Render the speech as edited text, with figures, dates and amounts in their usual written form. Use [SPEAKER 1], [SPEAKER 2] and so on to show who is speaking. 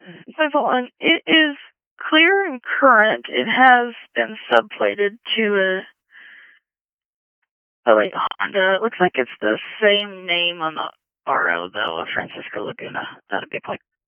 [SPEAKER 1] Simple, and it is clear and current. It has been subplated to a Honda. It looks like it's the same name on the RO, though, a Francisco Laguna. Not a big like